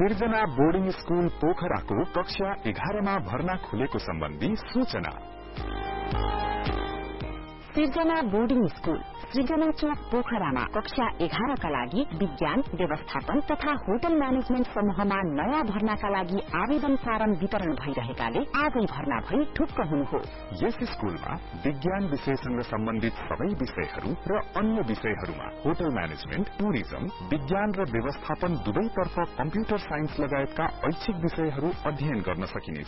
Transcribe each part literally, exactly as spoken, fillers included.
सिर्जना boarding school पोखराको कक्षा एघारमा भर्ना खुलेको सम्बन्धी सूचना। सिर्जना बोर्डिङ स्कूल सृजना चौक पोखरामा कक्षा एघारका लागि विज्ञान व्यवस्थापन तथा होटल म्यानेजमेन्ट समूहमा नयाँ भर्नाका लागि आवेदन फारम वितरण भइरहेकाले आजै भर्ना भई ढुक्क हुनुहोस्। यस स्कूलमा विज्ञान विषयसँग सम्बन्धित सबै विषयहरू र अन्य विषयहरूमा होटल म्यानेजमेन्ट, टुरिज्म, विज्ञान र व्यवस्थापन दुवैतर्फ कम्प्युटर साइन्स लगायतका ऐच्छिक विषयहरू अध्ययन गर्न सकिनेछ।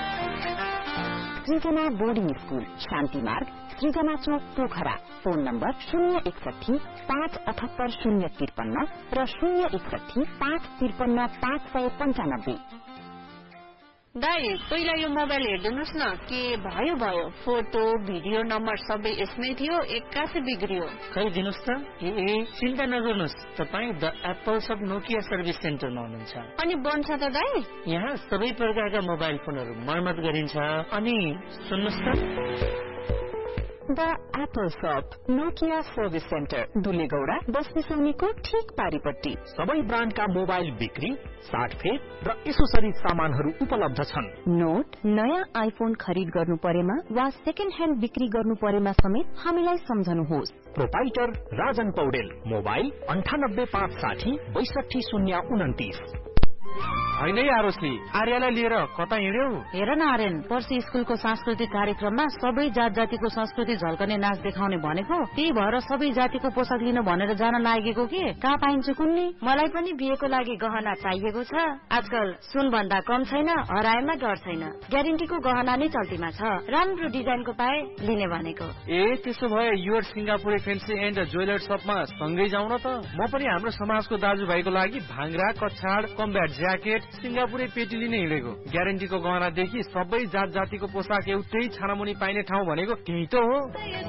सृजना बोर्डिङ स्कूल शान्ति मार्ग सृजना चौक पोखरा। फोन नम्बर शून्य एकसठी पाँच अठहत्तर शून्य त्रिपन्न र शून्य एकसठी पाँच त्रिपन्न पाँच सय पञ्चानब्बे। दाई पहिला यो मोबाइल हेर्दिनुहोस् न, के भयो भयो फोटो भिडियो नम्बर सबै यसमै थियो, एक्कासी बिग्रियो। खै दिनुहोस् त। ए चिन्ता नगर्नुहोस्, तपाईँ the Apple sub Nokia service सेन्टरमा हुनुहुन्छ। अनि बन्छ त दाई? यहाँ सबै प्रकारका मोबाइल फोनहरू मर्मत गरिन्छ। अनि सुन्नुहोस् त, द एप्पल शप नोकिया सर्भिस सेन्टर दुलेगौडा बस्तीसौनीको ठीक पारिपट्टि। सबै ब्रान्डका मोबाइल बिक्री, साटफेट र एसोसरिज सामानहरू उपलब्ध छन्। नोट नयाँ आइफोन खरिद गर्नु परेमा वा सेकेन्ड ह्यान्ड बिक्री गर्नु परेमा समेत हामीलाई सम्झनुहोस्। प्रोपाइटर राजन पौडेल, मोबाइल अन्ठानब्बे पाँच साठी बैसठी शून्य उन्तिस। होइन आरोसले आर्यालाई लिएर कता हिँड्यौ? हेर न आर्यन, पर्सि स्कुलको सांस्कृतिक कार्यक्रममा सबै जात जातिको संस्कृति झल्कने नाच देखाउने भनेको, त्यही भएर सबै जातिको पोसाक लिन भनेर जान लागेको के कहाँ पाइन्छ कुन्नी? मलाई पनि बिहेको लागि गहना चाहिएको छ। आजकल सुन भन्दा कम छैन, हराएमा डर छैन। ग्यारेन्टीको गहना नै चल्तीमा छ, राम्रो डिजाइनको पाए लिने भनेको। ए त्यसो भए युर सिङ्गापुरे फेन्सी एन्ड ज्वेलर शपमा सँगै जाउँ न त। म पनि हाम्रो समाजको दाजुभाइको लागि भाङ्रा, कछाड, कम्ब्याट ज्याकेट, सिङ्गापुरे पेटी लिने हिँडेको। ग्यारेन्टीको गहनादेखि सबै जात जातिको पोसाक एउटै छानामुनि पाइने ठाउँ भनेको त्यही त हो।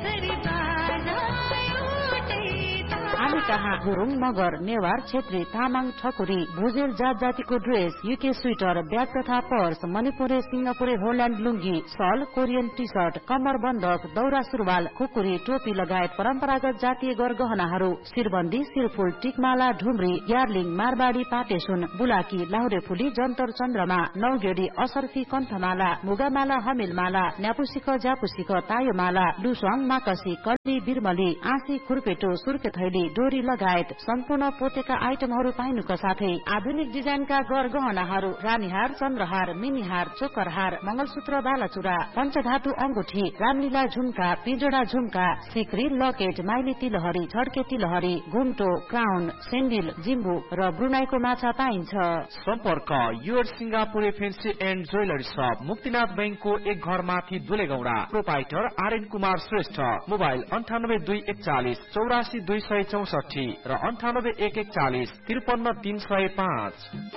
हामी कहाँ गुरुङ, मगर, नेवार, छेत्री, तामाङ, ठकुरी, भुजेल जात जातिको ड्रेस, युके स्वेटर, ब्याग तथा पर्स, मणिपुरे, सिङ्गापुरे, होल्याण्ड लुङ्गी, सल, कोरियन टी सर्ट, कम्मर बन्दक, दौरा सुरुवाल, खुकुरी, टोपी लगायत परम्परागत जातीय गरगहनाहरू, शिरबन्दी, शिरफुल, टिकमाला, ढुम्री, ग्यार्लिङ, मारबाडी, पाटेसुन, बुलाकी, लाहुरे फुली, जन्तर चन्द्रमा, नौगेडी, असर्फी, कण्ठमाला, मुगामाला, हमिलमाला, न्यापुसिक, ज्यापुसिक, तायोमाला, लुसवाङ, माकसी, कल्ली, बिरमली, आँसी, खुर्पेटो, सुर्के थैली, डोरी लगायत सम्पूर्ण पोतेका आइटमहरू पाइनुका साथै आधुनिक डिजाइनका गरगहनाहरू, रानीहार, चन्द्रहार, मिनीहार, चोकरहार, मंगलसूत्र, बालाचुरा, पञ्चधातु अंगुठी, रामलीला झुम्का, पिजोडा झुम्का, सिक्री, लकेट, माइली तिलहरी, छड्के तिलहरी, घुम्टो, क्राउन, सेन्डिल, जिम्बु र ब्रुनाईको माछा पाइन्छ। सम्पर्क युर सिङ्गापुरे फेन्सी एन्ड ज्वेलरी शप, मुक्तिनाथ बैंकको एक घर माथि दुलेगौडा। प्रोपाइटर आर्यन कुमार श्रेष्ठ। मोबाइल अन्ठानब्बे दुई एकचालिस चौरासी दुई सय चौसठी र अन्ठानब्बे एक एकचालिस त्रिपन्न तीन सय पाँच।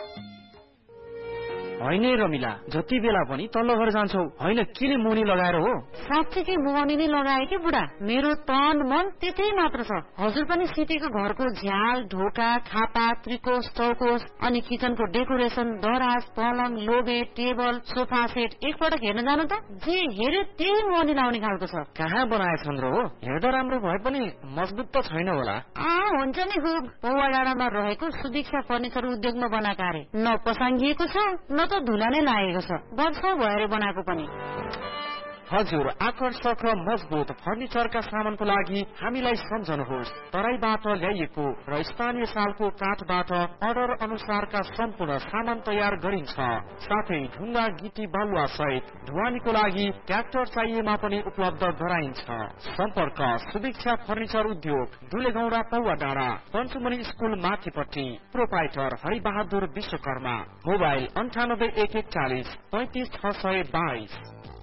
होइन रमिला, जति बेला पनि तल्लो घर जान्छौ, होइन किन मुनि लगाएर हो? साँच्चै मुहानी नै लगाए कि बुढा, मेरो तन मन त्यतै मात्र छ। हजुर पनि सिटीको घरको झ्याल, ढोका, खापा, त्रिकोष, चौकोष अनि किचनको डेकोरेसन, दराज, पलङ, लोबे, टेबल, सोफा सेट एकपटक हेर्न जानु त। जे हेर्यो त्यही मुहानी लाउने खालको छ। कहाँ बनाएछन् र हो? हेर्दा राम्रो भए पनि मजबुत त छैन होला। आ हुन्छ नि खुब। पौवा डाँडामा रहेको सुदीक्षा फर्निचर उद्योगमा बनाएका अरे, न पसाङ्गिएको छ न त धुला नै लागेको छ। वर्ष भएर बनाएको पनि। हजुर, आकर्षक र मजबुत फर्निचरका सामानको लागि हामीलाई सम्झनुहोस्। तराईबाट ल्याइएको र स्थानीय सालको काठबाट अर्डर अनुसारका सम्पूर्ण सामान तयार गरिन्छ। साथै ढुङ्गा, गिटी, बालुवा सहित ढुवानीको लागि ट्र्याक्टर चाहिएमा पनि उपलब्ध गराइन्छ। सम्पर्क सुदीक्षा फर्निचर उद्योग, दुलेगौडा, पौवा डाँडा, पञ्चमणी स्कुल माथिपट्टि। प्रोपाइटर हरिबहादुर विश्वकर्मा। मोबाइल अन्ठानब्बे एक एकचालिस पैंतिस छ सय बाइस।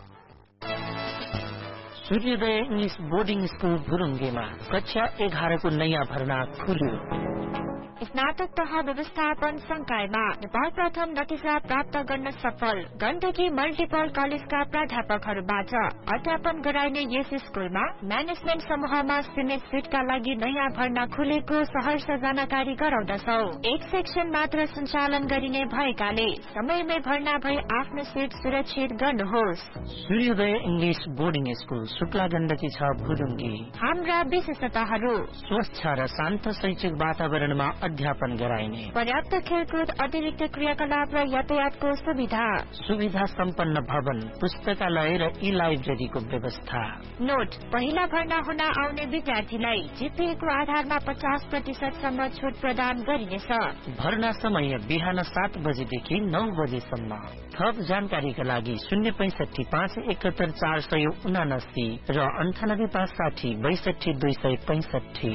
सूर्योदय इंग्लिश बोर्डिङ स्कुल भुरुङ्गेमा कक्षा एघारको नयाँ भर्ना खुल्यो। स्नातक तह व्यवस्थापन संकायमा नेपाल प्रथम नतिजा प्राप्त गर्न सफल गण्डकी मल्टिपल कलेजका प्राध्यापकहरूबाट अध्यापन गराइने यस स्कुलमा म्यानेजमेन्ट समूहमा सिनेट सिटका लागि नयाँ भर्ना खुलेको सहर्ष जानकारी गराउँदछौ। एक सेक्सन मात्र सञ्चालन गरिने भएकाले समयमै भर्ना भई आफ्नो सिट सुरक्षित गर्नुहोस्। सूर्योदय English boarding school Shukla Gandaki छ भुरुङ्गी। हाम्रा विशेषताहरू: स्वच्छ र शान्त शैक्षिक वातावरणमा अध्यापन गराइने, पर्याप्त खेलकुद, अतिरिक्त क्रियाकलाप र यातायातको सुविधा, सुविधा सम्पन्न भवन, पुस्तकालय र ई लाइब्रेरीको व्यवस्था। नोट, पहिला भर्ना हुन आउने विद्यार्थीलाई जीपीएको आधारमा पचास प्रतिशतसम्म छुट प्रदान गरिनेछ। भर्ना समय बिहान सात बजेदेखि नौ बजेसम्म। थप जानकारीका लागि शून्य पैंसठी पाँच एकहत्तर चार सय उनासी र अन्ठानब्बे पाँच साठी बैसठी दुई सय पैंसठी।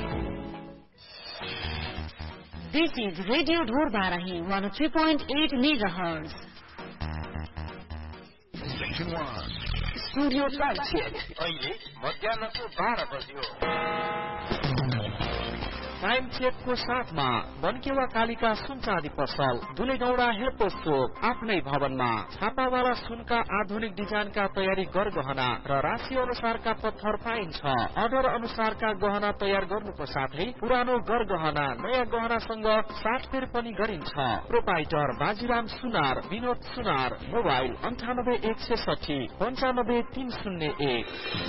This is Radio Dhor Barahi one oh three point eight megahertz. Station one. Studio Time Check. अहिले मध्याहको बाह्र बज्यो। टाइम चेकको साथमा बनकेवा कालिका सुन चाँदी पसल, दुलेगौडा हेडपोस्ट चोक, आफ्नै भवनमा छापावाला सुनका आधुनिक डिजाइनका तयारी गरगहना र राशि अनुसारका पत्थर पाइन्छ। अर्डर अनुसारका गहना तयार गर्नुको साथै पुरानो गरगहना नयाँ गहनासँग साटफेर पनि गरिन्छ। प्रोपाइटर बाजीराम सुनार, विनोद सुनार। मोबाइल अन्ठानब्बे एक सय साठी पन्चानब्बे तीन शून्य एक।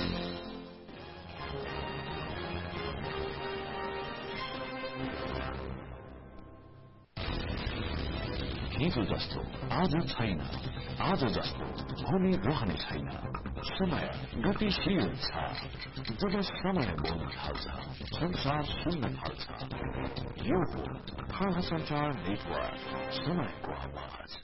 हिजो जस्तो आज छैन, आज जस्तो भोलि रहने छैन। समय गतिशील छ। जब समय बोल्न थाल्छ, संसार सुन्न थाल्छ। यो हो थाहा संचार नेटवर्क, समयको आवाज।